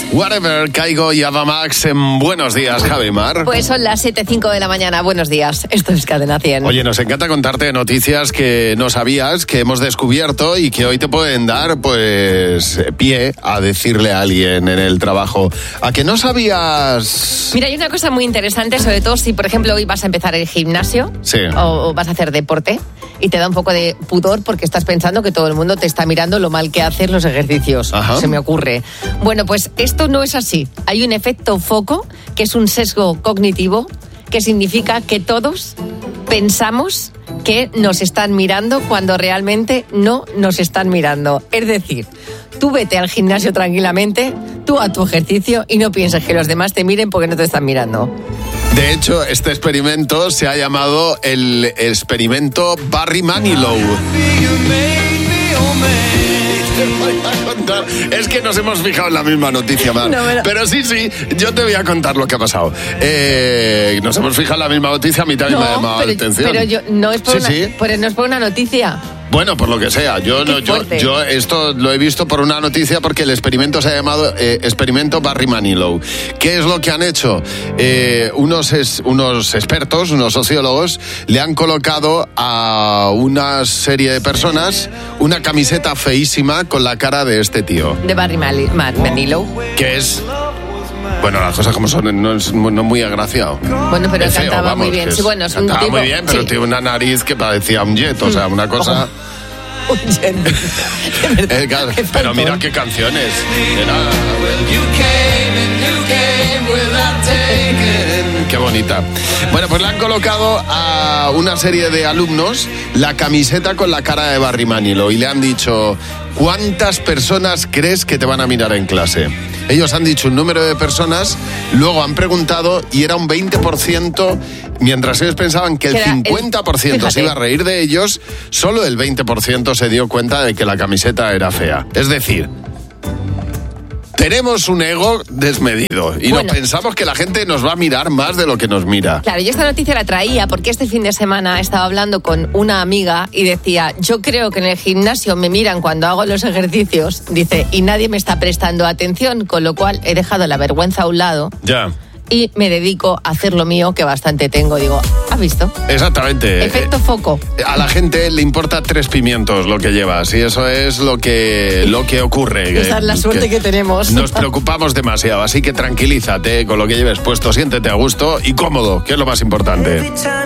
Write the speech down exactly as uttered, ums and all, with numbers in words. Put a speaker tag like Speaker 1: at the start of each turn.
Speaker 1: Whatever, Caigo y Ava Max en Buenos Días, Javi Mar.
Speaker 2: Pues son las siete y cinco de la mañana. Buenos días. Esto es Cadena cien.
Speaker 1: Oye, nos encanta contarte noticias que no sabías, que hemos descubierto y que hoy te pueden dar, pues, pie a decirle a alguien en el trabajo. ¿A que no sabías?
Speaker 2: Mira, hay una cosa muy interesante, sobre todo si, por ejemplo, hoy vas a empezar el gimnasio
Speaker 1: sí.
Speaker 2: o, o vas a hacer deporte y te da un poco de pudor porque estás pensando que todo el mundo te está mirando lo mal que haces los ejercicios.
Speaker 1: Ajá.
Speaker 2: Se me ocurre. Bueno, pues esto no es así. Hay un efecto foco, que es un sesgo cognitivo, que significa que todos pensamos que nos están mirando cuando realmente no nos están mirando. Es decir, tú vete al gimnasio tranquilamente, tú a tu ejercicio y no pienses que los demás te miren porque no te están mirando.
Speaker 1: De hecho, este experimento se ha llamado el experimento Barry Manilow. Es que nos hemos fijado en la misma noticia, Mar. No, pero... pero sí, sí, yo te voy a contar lo que ha pasado. Eh, nos hemos fijado en la misma noticia, a mí también no, me ha llamado
Speaker 2: pero,
Speaker 1: la atención.
Speaker 2: Pero yo, no, es por
Speaker 1: sí,
Speaker 2: una,
Speaker 1: sí.
Speaker 2: pero no es por una noticia.
Speaker 1: Bueno, por lo que sea, yo no, yo, yo esto lo he visto por una noticia porque el experimento se ha llamado eh, experimento Barry Manilow. ¿Qué es lo que han hecho? Eh, unos, es, unos expertos, unos sociólogos, le han colocado a una serie de personas una camiseta feísima con la cara de este tío.
Speaker 2: De Barry Manilow.
Speaker 1: Que es... Bueno, las cosas como son, no es no muy agraciado.
Speaker 2: Bueno, pero
Speaker 1: es feo,
Speaker 2: cantaba
Speaker 1: vamos,
Speaker 2: muy bien. Sí, bueno, es un
Speaker 1: cantaba
Speaker 2: tipo,
Speaker 1: muy bien, pero
Speaker 2: sí.
Speaker 1: tiene una nariz que parecía un jet, o sea, una cosa...
Speaker 2: Oh. Un jet.
Speaker 1: eh, claro, pero mira qué canciones. Era... Qué bonita. Bueno, pues le han colocado a una serie de alumnos la camiseta con la cara de Barry Manilow y le han dicho, ¿cuántas personas crees que te van a mirar en clase? Ellos han dicho un número de personas, luego han preguntado y era un veinte por ciento, mientras ellos pensaban que el cincuenta por ciento se iba a reír de ellos, solo el veinte por ciento se dio cuenta de que la camiseta era fea. Es decir, tenemos un ego desmedido y bueno, nos pensamos que la gente nos va a mirar más de lo que nos mira.
Speaker 2: Claro, yo esta noticia la traía porque este fin de semana estaba hablando con una amiga y decía, yo creo que en el gimnasio me miran cuando hago los ejercicios, dice, y nadie me está prestando atención, con lo cual he dejado la vergüenza a un lado.
Speaker 1: Ya.
Speaker 2: Y me dedico a hacer lo mío, que bastante tengo. Digo, ¿has visto?
Speaker 1: Exactamente.
Speaker 2: Efecto foco.
Speaker 1: A la gente le importa tres pimientos lo que llevas y eso es lo que, lo que ocurre.
Speaker 2: Esa es la suerte que, que tenemos.
Speaker 1: Nos preocupamos demasiado, así que tranquilízate con lo que lleves puesto, siéntete a gusto y cómodo, que es lo más importante.